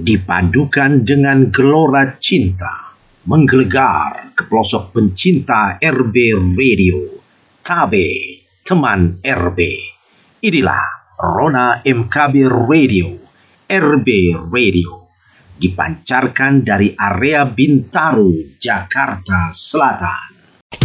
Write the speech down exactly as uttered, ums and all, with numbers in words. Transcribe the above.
dipadukan dengan gelora cinta, menggelegar ke pelosok pencinta R B Radio. Tabe, teman R B. Inilah Rona M K B Radio, R B Radio, dipancarkan dari area Bintaro, Jakarta Selatan.